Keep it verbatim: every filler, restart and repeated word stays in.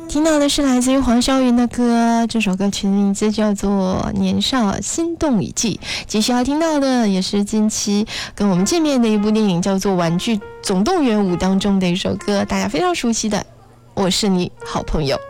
听到的是来自于黄霄云的歌，这首歌曲的名字叫做《年少心动已记》。继续要听到的也是近期跟我们见面的一部电影，叫做《玩具总动员五》当中的一首歌，大家非常熟悉的《我是你好朋友》。